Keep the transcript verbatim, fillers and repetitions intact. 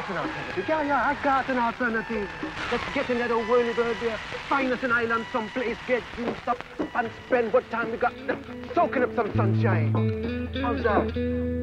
an alternative. Yeah, yeah, I got an alternative. Let's get in that old whirlybird there, find us an island someplace, get juiced up, and spend what time we got soaking up some sunshine. How's that?